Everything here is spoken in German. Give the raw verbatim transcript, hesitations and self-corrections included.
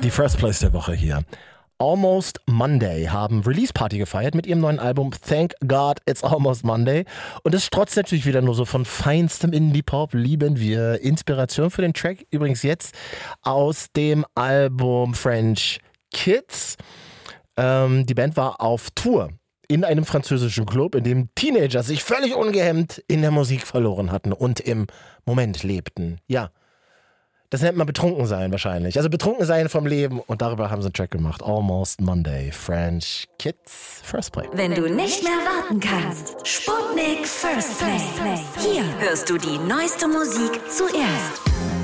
Die First Place der Woche hier. Almost Monday haben Release-Party gefeiert mit ihrem neuen Album Thank God It's Almost Monday. Und es strotzt natürlich wieder nur so von feinstem Indie-Pop. Lieben wir. Inspiration für den Track übrigens jetzt aus dem Album French Kids. Ähm, die Band war auf Tour in einem französischen Club, in dem Teenager sich völlig ungehemmt in der Musik verloren hatten und im Moment lebten. Ja. Das nennt man betrunken sein wahrscheinlich. Also betrunken sein vom Leben. Und darüber haben sie einen Track gemacht. Almost Monday. French Kids First Play. Wenn du nicht mehr warten kannst. Sputnik First Play. Hier hörst du die neueste Musik zuerst.